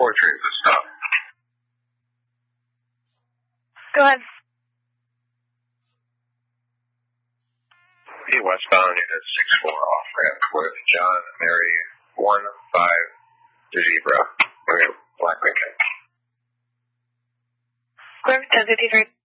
trains of stuff. Go ahead. P westbound, unit 6-4 off ramp with John and Mary 1-5 Zebra. Okay, Black Lincoln. Clear, 1053.